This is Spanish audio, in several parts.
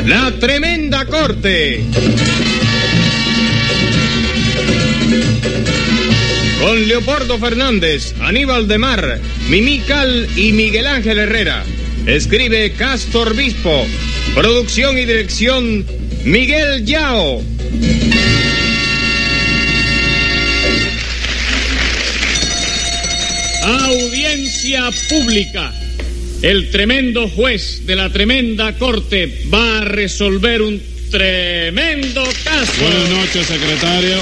La Tremenda Corte. Con Leopoldo Fernández, Aníbal de Mar, Mimí Cal y Miguel Ángel Herrera. Escribe Castor Bispo. Producción y dirección Miguel Yao. Audiencia pública. El tremendo juez de la tremenda corte va a resolver un tremendo caso. Buenas noches, secretario.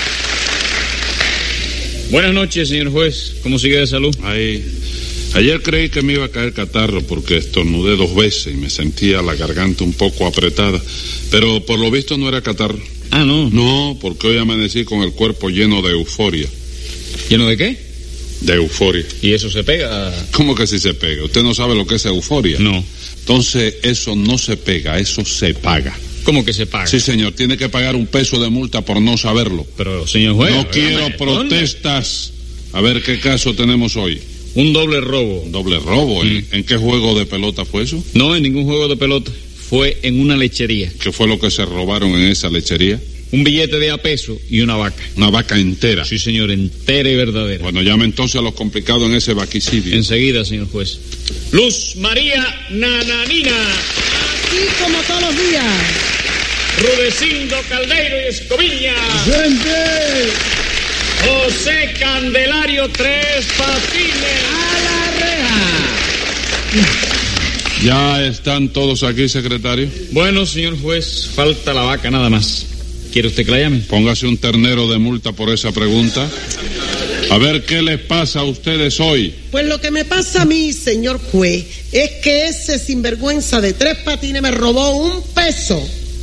Buenas noches, señor juez. ¿Cómo sigue de salud? Ayer creí que me iba a caer catarro porque estornudé 2 veces y me sentía la garganta un poco apretada. Pero por lo visto no era catarro. Ah, ¿no? No, porque hoy amanecí con el cuerpo lleno de euforia. ¿Lleno de qué? De euforia. ¿Y eso se pega? ¿Cómo que sí se pega? ¿Usted no sabe lo que es euforia? No. Entonces, eso no se pega, eso se paga. ¿Cómo que se paga? Sí, señor, tiene que pagar un peso de multa por no saberlo. Pero, señor juez... No quiero protestas. A ver qué caso tenemos hoy. Un doble robo. ¿Un doble robo? ¿En qué juego de pelota fue eso? No, en ningún juego de pelota. Fue en una lechería. ¿Qué fue lo que se robaron en esa lechería? Un billete de $1 y una vaca. ¿Una vaca entera? Sí, señor, entera y verdadera. Bueno, llame entonces a los complicados en ese vaquicidio. Enseguida, señor juez. Luz María Nananina. Aquí como todos los días. Rudecindo Caldeiro y Escoviña. ¡Gente! José Candelario Tres Patines. ¡A la reja! ¿Ya están todos aquí, secretario? Bueno, señor juez, falta la vaca nada más. ¿Quiere usted que la llame? Póngase un ternero de multa por esa pregunta. A ver qué les pasa a ustedes hoy. Pues lo que me pasa a mí, señor juez, es que ese sinvergüenza de Tres Patines me robó $1.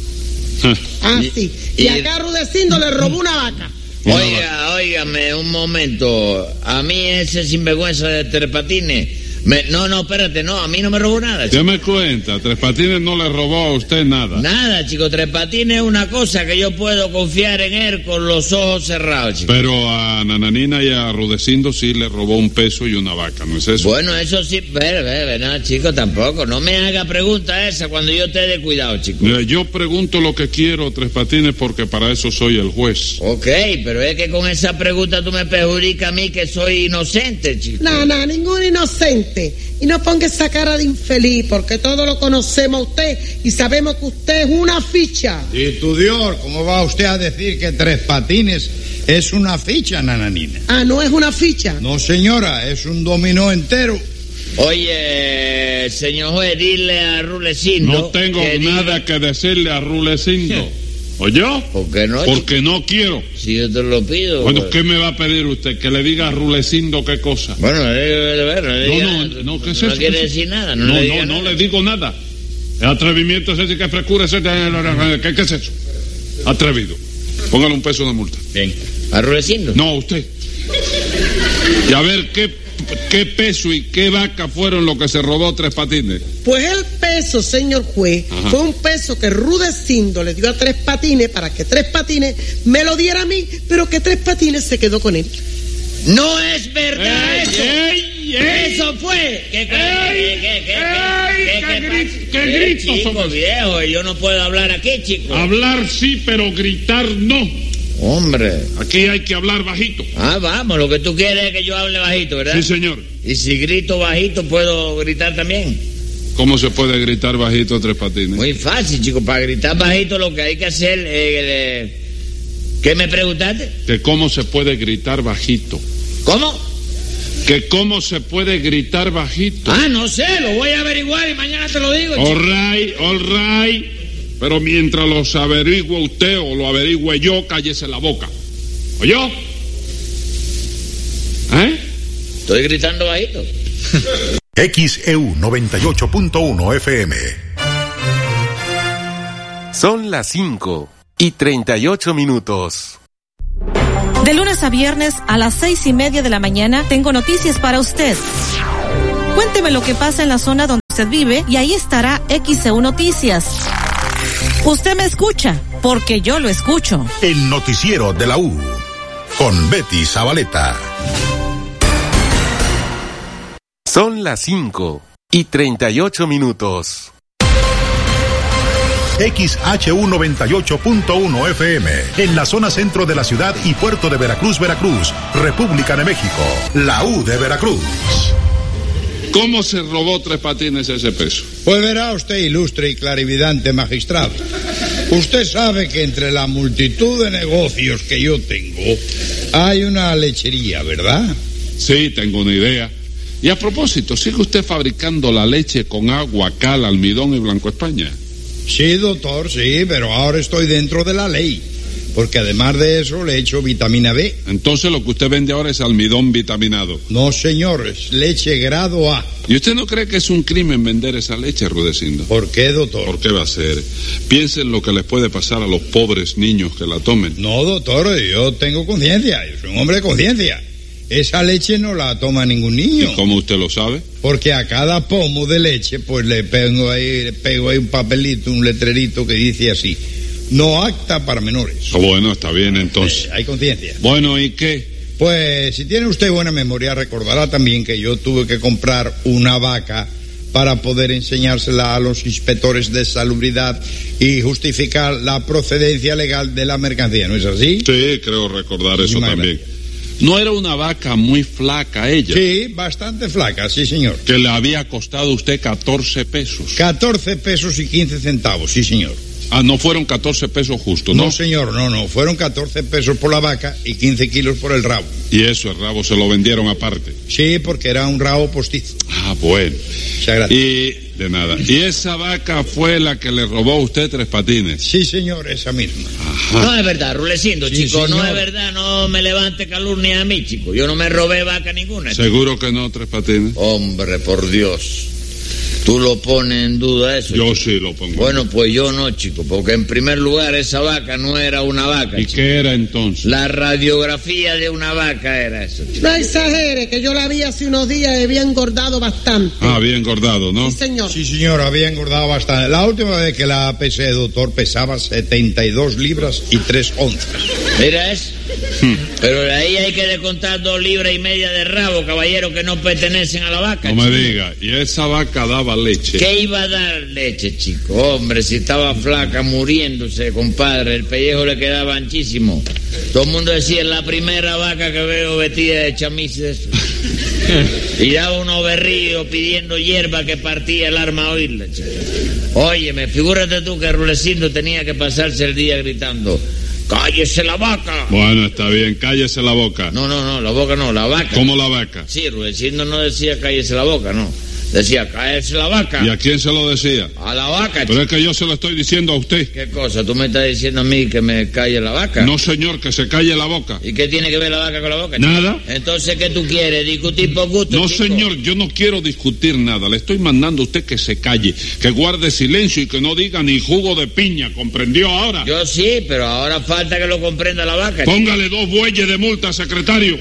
Ah, sí. Y acá Rudecindo le robó una vaca. Óigame un momento. A mí ese sinvergüenza de Tres Patines... No, espérate, no, a mí no me robó nada, chico. Deme cuenta, Tres Patines no le robó a usted nada. Nada, chico, Tres Patines es una cosa que yo puedo confiar en él con los ojos cerrados, chico. Pero a Nananina y a Rudecindo sí le robó $1 y una vaca, ¿no es eso? Bueno, eso sí, no, chico, tampoco. No me haga pregunta esa cuando yo te dé cuidado, chico. Mira, yo pregunto lo que quiero, Tres Patines, porque para eso soy el juez. Ok, pero es que con esa pregunta tú me perjudicas a mí que soy inocente, chico. No, ningún inocente. Y no ponga esa cara de infeliz, porque todos lo conocemos a usted y sabemos que usted es una ficha. Y tu Dios, ¿cómo va usted a decir que Tres Patines es una ficha, Nananina? Ah, ¿no es una ficha? No, señora, es un dominó entero. Oye, señor juez, dile a Rudecindo... No tengo nada que decirle a Rudecindo. ¿Oyó? ¿Por qué no? Porque no quiero. Si yo te lo pido. Bueno, pues. ¿qué me va a pedir usted? Que le diga a Rudecindo qué cosa. Bueno, no, ¿qué es eso? No quiere decir nada. No le digo nada. El atrevimiento es ese, que frescura es ese. ¿Qué es eso? Atrevido. Póngale $1 de multa. Bien. ¿A Rudecindo? No, usted. Y a ver qué peso y qué vaca fueron lo que se robó Tres Patines. Pues el peso, señor juez, fue $1 que Rudecindo le dio a Tres Patines para que Tres Patines me lo diera a mí, pero que Tres Patines se quedó con él. No es verdad eso. Eso fue. ¿Qué gritos son viejo? Yo no puedo hablar aquí, chico. Hablar sí, pero gritar no. Hombre. Aquí hay que hablar bajito. Ah, vamos, lo que tú quieres es que yo hable bajito, ¿verdad? Sí, señor. Y si grito bajito, ¿puedo gritar también? ¿Cómo se puede gritar bajito, Tres Patines? Muy fácil, chico. Para gritar bajito lo que hay que hacer... ¿Qué me preguntaste? Que cómo se puede gritar bajito. ¿Cómo? Que cómo se puede gritar bajito. Ah, no sé, lo voy a averiguar y mañana te lo digo, chico. All right. Pero mientras los averigüe usted o lo averigüe yo, cállese la boca. ¿Oyó? Estoy gritando bajito. XEU 98.1 FM. Son las 5:38. De lunes a viernes a las 6:30 de la mañana tengo noticias para usted. Cuénteme lo que pasa en la zona donde usted vive y ahí estará XEU Noticias. Usted me escucha, porque yo lo escucho. El noticiero de la U, con Betty Zabaleta. Son las 5:38. XHU 98.1 FM, en la zona centro de la ciudad y puerto de Veracruz, Veracruz, República de México. La U de Veracruz. ¿Cómo se robó Tres Patines ese peso? Pues verá usted, ilustre y clarividente magistrado. Usted sabe que entre la multitud de negocios que yo tengo hay una lechería, ¿verdad? Sí, tengo una idea. Y a propósito, ¿sigue usted fabricando la leche con agua, cal, almidón y Blanco España? Sí, doctor, sí, pero ahora estoy dentro de la ley. Porque además de eso le echo vitamina B. Entonces lo que usted vende ahora es almidón vitaminado. No, señor, es leche grado A. ¿Y usted no cree que es un crimen vender esa leche, Rudecindo? ¿Por qué, doctor? ¿Por qué va a ser? Piensen lo que les puede pasar a los pobres niños que la tomen. No, doctor, yo tengo conciencia, yo soy un hombre de conciencia. Esa leche no la toma ningún niño. ¿Y cómo usted lo sabe? Porque a cada pomo de leche, pues le pego ahí un papelito, un letrerito que dice así: no apta para menores. Bueno, está bien entonces. Hay conciencia. Bueno, ¿y qué? Pues si tiene usted buena memoria, recordará también que yo tuve que comprar una vaca para poder enseñársela a los inspectores de salubridad y justificar la procedencia legal de la mercancía, ¿no es así? Sí, creo recordar eso también. ¿No era una vaca muy flaca ella? Sí, bastante flaca, sí, señor. Que le había costado a usted 14 pesos. 14 pesos y 15 centavos, sí, señor. Ah, no fueron 14 pesos justos, ¿no? No, señor, no. Fueron 14 pesos por la vaca y 15 kilos por el rabo. ¿Y eso, el rabo, se lo vendieron aparte? Sí, porque era un rabo postizo. Ah, bueno. Muchas gracias. Y de nada. ¿Y esa vaca fue la que le robó a usted Tres Patines? Sí, señor, esa misma. Ajá. No es verdad, Rulecindo, sí, chico, señor. no es verdad, no me levante calumnia a mí, chico. Yo no me robé vaca ninguna. ¿Seguro que no, Tres Patines? Hombre, por Dios. ¿Tú lo pones en duda eso? Yo chico? sí lo pongo. Bueno, pues yo no, chico, porque en primer lugar esa vaca no era una vaca. ¿Y chico. qué era entonces? La radiografía de una vaca era eso, chico. No exagere, que yo la vi hace unos días y había engordado bastante. Ah, bien engordado, ¿no? Sí, señor. Sí, señor, había engordado bastante. La última vez que la pesé, doctor, pesaba 72 libras y 3 onzas. Mira eso. Pero de ahí hay que descontar 2 libras y media de rabo, caballero, que no pertenecen a la vaca. No chico. me diga. ¿Y esa vaca daba leche? ¿Qué iba a dar leche, chico? Hombre, si estaba flaca, muriéndose, compadre. El pellejo le quedaba anchísimo. Todo el mundo decía, es la primera vaca que veo vestida de chamises. Y daba unos berríos pidiendo hierba que partía el arma a oírla, chico. Óyeme, figúrate tú que Rulecindo tenía que pasarse el día gritando: ¡cállese la vaca! Bueno, está bien, cállese la boca. No, la boca no, la vaca. ¿Cómo la vaca? Sí, Rulecindo no decía cállese la boca, no. Decía cállese la vaca. ¿Y a quién se lo decía? A la vaca, Pero es que yo se lo estoy diciendo a usted. ¿Qué cosa? ¿Tú me estás diciendo a mí que me calle la vaca? No, señor, que se calle la boca. ¿Y qué tiene que ver la vaca con la boca? Nada. Entonces, ¿qué tú quieres? ¿Discutir por gusto? No, chico? señor, yo no quiero discutir nada. Le estoy mandando a usted que se calle, que guarde silencio y que no diga ni jugo de piña. ¿Comprendió ahora? Yo sí, pero ahora falta que lo comprenda la vaca. Póngale 2 bueyes de multa, secretario.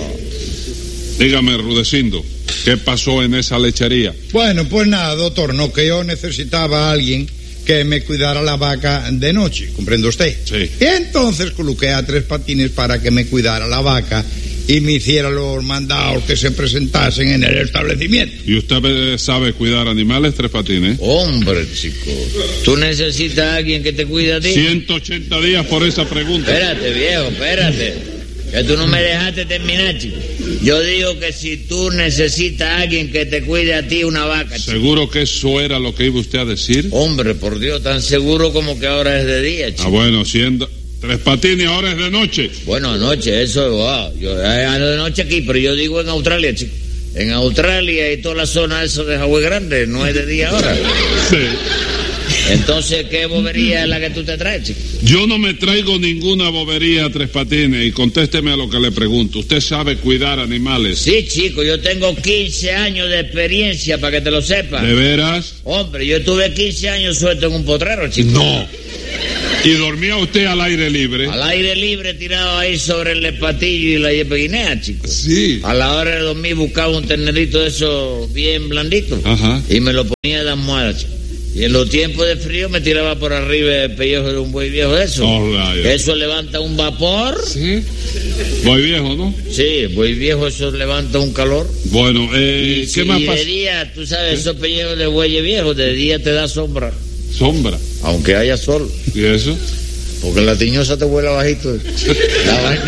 Dígame, Rudecindo, ¿qué pasó en esa lechería? Bueno, pues nada, doctor, no, que yo necesitaba a alguien que me cuidara la vaca de noche, ¿comprende usted? Sí. Y entonces coloqué a Tres Patines para que me cuidara la vaca y me hiciera los mandados que se presentasen en el establecimiento. ¿Y usted sabe cuidar animales, Tres Patines? Hombre, chico, ¿tú necesitas a alguien que te cuide a ti? 180 días por esa pregunta. Espérate, viejo, espérate. Que tú no me dejaste terminar, chico. Yo digo que si tú necesitas a alguien que te cuide a ti una vaca, chico. ¿Seguro que eso era lo que iba usted a decir? Hombre, por Dios, tan seguro como que ahora es de día, chico. Ah, bueno, siendo Tres Patines ahora es de noche. Bueno, anoche, eso, yo de noche aquí, pero yo digo en Australia, chico. En Australia y toda la zona eso de Hawái Grande, no es de día ahora. Sí. Entonces, ¿qué bobería es la que tú te traes, chico? Yo no me traigo ninguna bobería, Tres Patines, y contésteme a lo que le pregunto. ¿Usted sabe cuidar animales? Sí, chico, yo tengo 15 años de experiencia, para que te lo sepas. ¿De veras? Hombre, yo tuve 15 años suelto en un potrero, chico. No. ¿Y dormía usted al aire libre? Al aire libre, tirado ahí sobre el patillo y la yepeguinea, chico. Sí. A la hora de dormir buscaba un ternerito de esos bien blandito. Ajá. Y me lo ponía de almohada, chico. Y en los tiempos de frío me tiraba por arriba el pellejo de un buey viejo de eso. Eso levanta un vapor. Sí. Buey viejo, ¿no? Sí, buey viejo, eso levanta un calor. Bueno, ¿qué más pasa? De día, tú sabes, esos pellejos de buey viejo, de día te da sombra. Sombra. Aunque haya sol. ¿Y eso? Porque la tiñosa te vuela bajito. La vaina.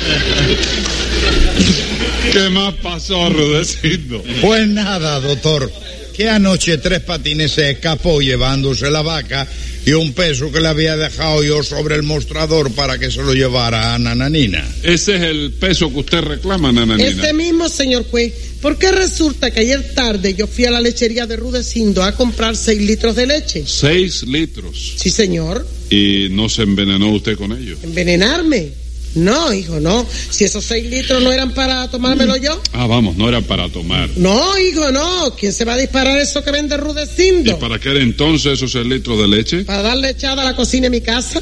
¿Qué más pasó, Rudecindo? Pues nada, doctor, que anoche Tres Patines se escapó llevándose la vaca y un peso que le había dejado yo sobre el mostrador para que se lo llevara a Nananina. Ese es el peso que usted reclama, Nananina. Ese mismo, señor juez. Porque resulta que ayer tarde yo fui a la lechería de Rudecindo a comprar 6 litros de leche. 6 litros. Sí, señor. ¿Y no se envenenó usted con ellos? ¿Envenenarme? No, hijo, no. Si esos 6 litros no eran para tomármelo yo. Ah, vamos, no eran para tomar. No, hijo, no. ¿Quién se va a disparar eso que vende Rudecindo? ¿Y para qué era entonces esos 6 litros de leche? Para darle echada a la cocina en mi casa.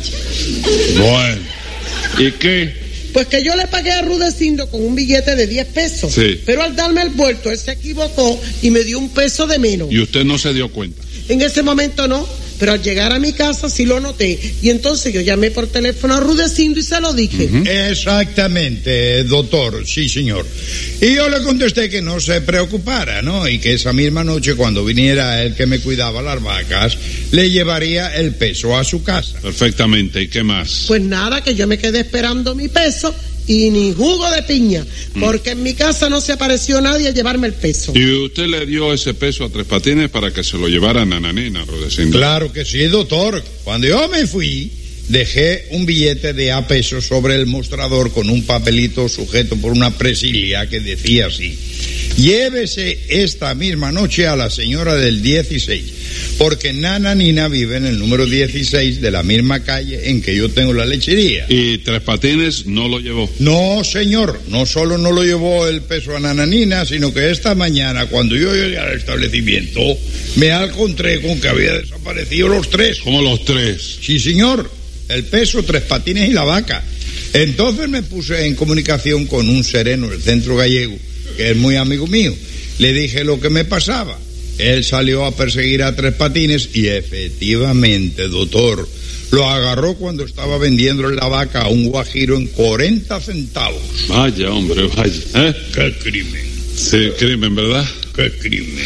Bueno. ¿Y qué? Pues que yo le pagué a Rudecindo con un billete de 10 pesos. Sí. Pero al darme el vuelto, él se equivocó y me dio un peso de menos. ¿Y usted no se dio cuenta? En ese momento no. Pero al llegar a mi casa sí lo noté. Y entonces yo llamé por teléfono a Rudecindo y se lo dije. Exactamente, doctor, sí, señor. Y yo le contesté que no se preocupara, ¿no? Y que esa misma noche, cuando viniera el que me cuidaba las vacas, le llevaría el peso a su casa. Perfectamente, ¿y qué más? Pues nada, que yo me quedé esperando mi peso y ni jugo de piña, porque en mi casa no se apareció nadie a llevarme el peso. ¿Y usted le dio ese peso a Tres Patines para que se lo llevara a Nananina, Rudecindo? Claro que sí, doctor. Cuando yo me fui, dejé un billete de a pesos sobre el mostrador con un papelito sujeto por una presilia que decía así: llévese esta misma noche a la señora del 16, porque Nananina vive en el número 16 de la misma calle en que yo tengo la lechería. ¿Y Tres Patines no lo llevó? No, señor, no solo no lo llevó el peso a Nananina, sino que esta mañana, cuando yo llegué al establecimiento, me encontré con que había desaparecido los 3. ¿Cómo los 3? Sí, señor, el peso, Tres Patines y la vaca. Entonces me puse en comunicación con un sereno del centro gallego, que es muy amigo mío. Le dije lo que me pasaba. Él salió a perseguir a Tres Patines y efectivamente, doctor, lo agarró cuando estaba vendiéndole la vaca a un guajiro en 40 centavos. Vaya, hombre, vaya. ¿Eh? ¡Qué crimen! Sí, crimen, ¿verdad? ¡Qué crimen!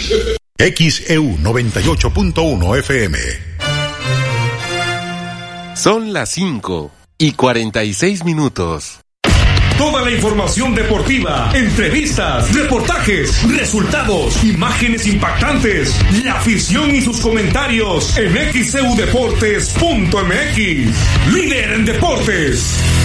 XEU 98.1 FM. Son las 5:46. Toda la información deportiva, entrevistas, reportajes, resultados, imágenes impactantes, la afición y sus comentarios en xeudeportes.mx. Líder en deportes.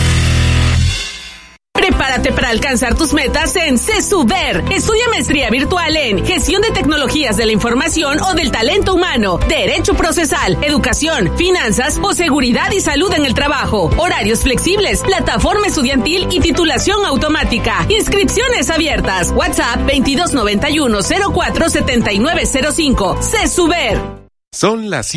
Prepárate para alcanzar tus metas en CESUBER. Estudia maestría virtual en Gestión de Tecnologías de la Información o del Talento Humano, Derecho Procesal, Educación, Finanzas o Seguridad y Salud en el Trabajo. Horarios flexibles, plataforma estudiantil y titulación automática. Inscripciones abiertas. WhatsApp 2291-047905. CESUBER. Son las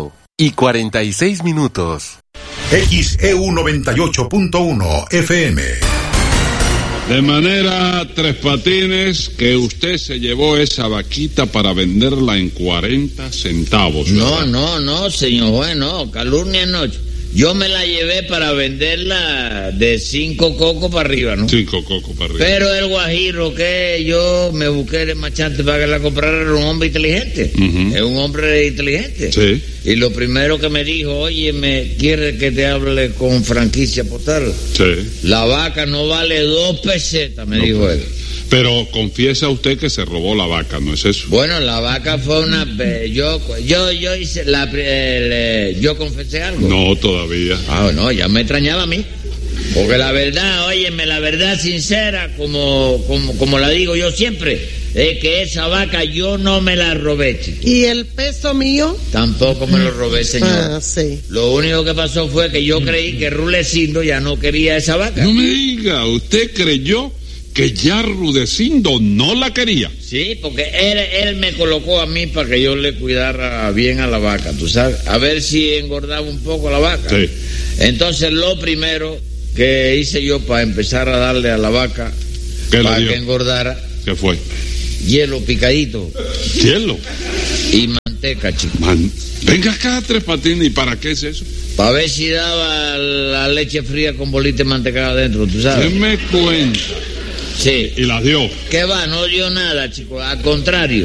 5:46. XEU 98.1 FM. De manera, Tres Patines, que usted se llevó esa vaquita para venderla en 40 centavos. ¿verdad? No, señor juez, no, calumnia no. Yo me la llevé para venderla de 5 cocos para arriba, ¿no? 5 cocos para arriba. Pero el guajiro que yo me busqué el machante para que la comprara era un hombre inteligente. Es un hombre inteligente. Sí. Y lo primero que me dijo, oye, ¿me quiere que te hable con franquicia postal? Sí. La vaca no vale 2 pesetas, me dijo él. Pero confiesa usted que se robó la vaca, ¿no es eso? Bueno, la vaca fue una... Yo hice yo confesé algo. No, todavía. Ah, no, ya me extrañaba a mí. Porque la verdad, óyeme, la verdad sincera, como la digo yo siempre, es que esa vaca yo no me la robé, chico. ¿Y el peso mío? Tampoco me lo robé, señor. Ah, sí. Lo único que pasó fue que yo creí que Rudecindo ya no quería esa vaca. No me diga, ¿usted creyó que ya Rudecindo no la quería? Sí, porque él me colocó a mí para que yo le cuidara bien a la vaca, tú sabes, a ver si engordaba un poco la vaca. Sí. Entonces lo primero que hice yo para empezar a darle a la vaca para que engordara, ¿qué fue? Hielo picadito. ¿Hielo? Y manteca, chico. Venga acá, Tres Patines, ¿y para qué es eso? Para ver si daba la leche fría con bolita de mantecada adentro, tú sabes. ¿Qué me cuenta? Sí. ¿Y la dio? ¿Qué va? No dio nada, chico. Al contrario.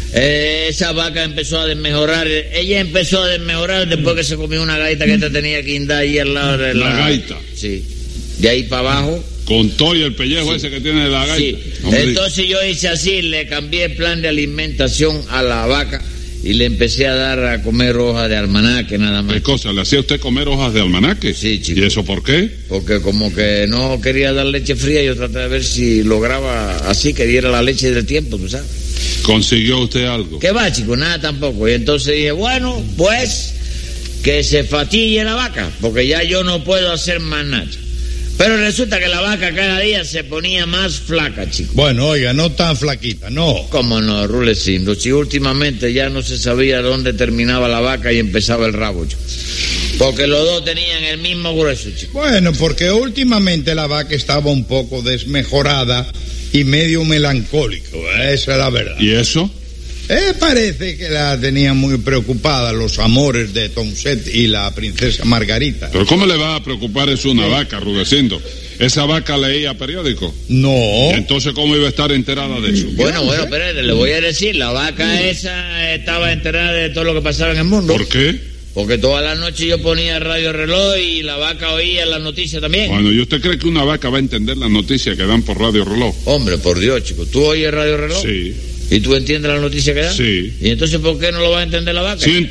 Esa vaca empezó a desmejorar. Ella empezó a desmejorar después que se comió una gaita que esta tenía que indar ahí al lado de la gaita. Sí. De ahí para abajo. Con todo y el pellejo ese que tiene de la gaita. Sí. Entonces yo hice así, le cambié el plan de alimentación a la vaca y le empecé a dar a comer hojas de almanaque nada más. ¿Qué cosa? ¿Le hacía usted comer hojas de almanaque? Sí, chico. ¿Y eso por qué? Porque como que no quería dar leche fría, yo traté de ver si lograba así que diera la leche del tiempo, tú sabes. ¿Consiguió usted algo? ¿Qué va, chico? Nada tampoco. Y entonces dije, bueno, pues que se fatigue la vaca, porque ya yo no puedo hacer más nada. Pero resulta que la vaca cada día se ponía más flaca, chico. Bueno, oiga, no tan flaquita, no. ¿Cómo no, Rulecindo? Si últimamente ya no se sabía dónde terminaba la vaca y empezaba el rabo, chico. Porque los dos tenían el mismo grueso, chico. Bueno, porque últimamente la vaca estaba un poco desmejorada y medio melancólico, esa es la verdad. ¿Y eso? Parece que la tenían muy preocupada los amores de Tonset y la princesa Margarita. ¿Pero cómo le va a preocupar eso una vaca, Rudecindo? ¿Esa vaca leía periódico? No. Entonces, ¿cómo iba a estar enterada de eso? Bueno, pero le voy a decir, la vaca esa estaba enterada de todo lo que pasaba en el mundo. ¿Por qué? Porque toda la noche yo ponía Radio Reloj y la vaca oía las noticias también. Bueno, ¿y usted cree que una vaca va a entender las noticias que dan por Radio Reloj? Hombre, por Dios, chico, ¿tú oyes Radio Reloj? Sí. ¿Y tú entiendes la noticia que dan? Sí. ¿Y entonces por qué no lo va a entender la vaca? Sí,